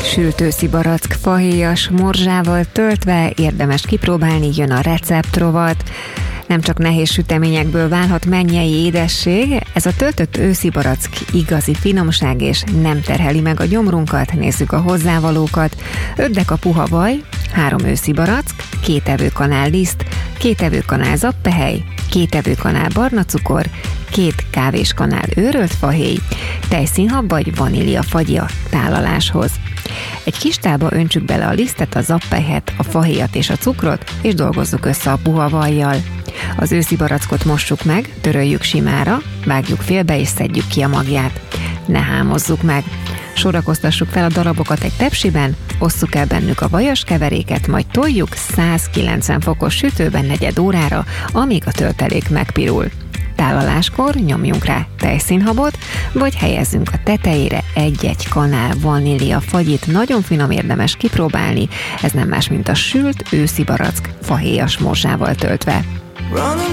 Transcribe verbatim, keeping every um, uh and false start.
Sült őszi barack fahéjas morzsával töltve, érdemes kipróbálni, jön a receptrovat. Nem csak nehéz süteményekből válhat mennyei édesség, ez a töltött őszi barack igazi finomság és nem terheli meg a gyomrunkat. Nézzük a hozzávalókat. öt deka puha vaj, három őszi barack, két evőkanál liszt, két evőkanál zappehely, két evőkanál barna cukor, két kávéskanál őrölt fahéj, tejszínhab vagy vanília fagy a tálaláshoz. Egy kis tálba öntsük bele a lisztet, a zappelyhet, a fahéjat és a cukrot, és dolgozzuk össze a puha vajjal. Az őszi barackot mossuk meg, töröljük simára, vágjuk félbe és szedjük ki a magját. Ne hámozzuk meg. Sorakoztassuk fel a darabokat egy tepsiben, osszuk el bennük a vajas keveréket, majd toljuk százkilencven fokos sütőben negyed órára, amíg a töltelék megpirul. Tálaláskor nyomjunk rá tejszínhabot, vagy helyezzünk a tetejére egy-egy kanál vanília fagyit. Nagyon finom, érdemes kipróbálni, ez nem más, mint a sült őszi barack fahéjas morzsával töltve.